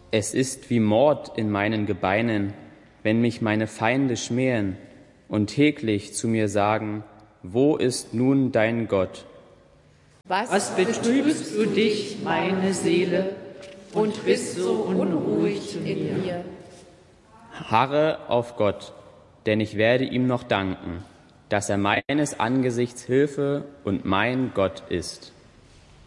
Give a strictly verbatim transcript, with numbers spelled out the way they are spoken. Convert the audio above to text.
Es ist wie Mord in meinen Gebeinen, wenn mich meine Feinde schmähen und täglich zu mir sagen, wo ist nun dein Gott? Was, Was betrübst du dich, meine Seele, und bist so unruhig in mir? Harre auf Gott, denn ich werde ihm noch danken, dass er meines Angesichts Hilfe und mein Gott ist.